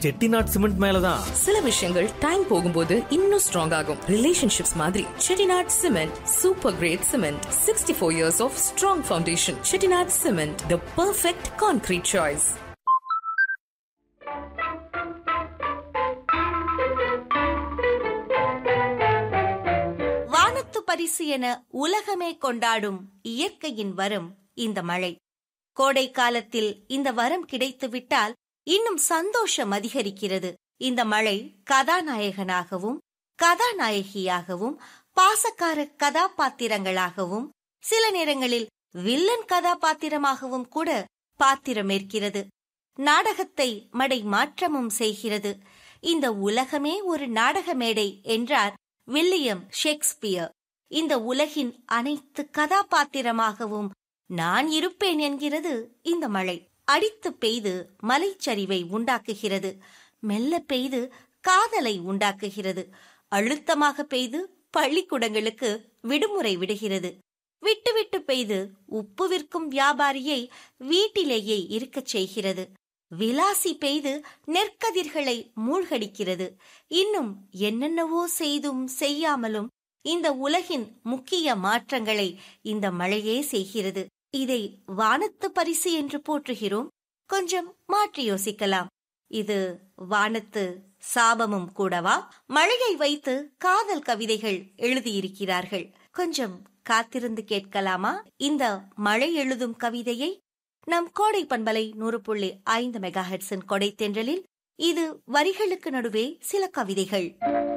Chettinad cement மேலதான். சில விஷயங்கள் டைம் போகும்போது இன்னும் ஸ்ட்ராங் ஆகும். ரிலேஷன்ஷிப்ஸ் மாதிரி Chettinad cement super great cement. 64 years of strong foundation. Chettinad cement, the perfect concrete choice. வானத்து பரிசு என உலகமே கொண்டாடும் இயற்கையின் வரம் இந்த மழை. கோடை காலத்தில் இந்த வரம் கிடைத்துவிட்டால் இன்னும் சந்தோஷம் அதிகரிக்கிறது. இந்த மழை கதாநாயகனாகவும் கதாநாயகியாகவும் பாசக்கார கதாபாத்திரங்களாகவும் சில நேரங்களில் வில்லன் கதாபாத்திரமாகவும் கூட பாத்திரமேற்கிறது. நாடகத்தை மடை மாற்றமும் செய்கிறது. இந்த உலகமே ஒரு நாடக மேடை என்றார் வில்லியம் ஷேக்ஸ்பியர். இந்த உலகின் அனைத்து கதாபாத்திரமாகவும் நான் இருப்பேன் என்கிறது இந்த மழை. அடித்து பெய்து மலைச்சரிவை உண்டாக்குகிறது. மெல்ல பெய்து காதலை உண்டாக்குகிறது. அழுத்தமாக பெய்து பள்ளிக்கூடங்களுக்கு விடுமுறை விடுகிறது. விட்டு விட்டு பெய்து உப்பு விற்கும் வியாபாரியை வீட்டிலேயே இருக்கச் செய்கிறது. விலாசி பெய்து நெற்கதிர்களை மூழ்கடிக்கிறது. இன்னும் என்னென்னவோ செய்தும் செய்யாமலும் இந்த உலகின் முக்கிய மாற்றங்களை இந்த மழையே செய்கிறது. இதை வானத்து பரிசு என்று போற்றுகிறோம். கொஞ்சம் மாற்றி யோசிக்கலாம். இது வானத்து சாபமும் கூடவா? மழையை வைத்து காதல் கவிதைகள் எழுதியிருக்கிறார்கள். கொஞ்சம் காத்திருந்து கேட்கலாமா இந்த மழை எழுதும் கவிதையை? நம் கோடை பண்பலை 100.5 மெகாஹெர்ட்ஸின் கொடை தென்றலில் இது வரிகளுக்கு நடுவே சில கவிதைகள்.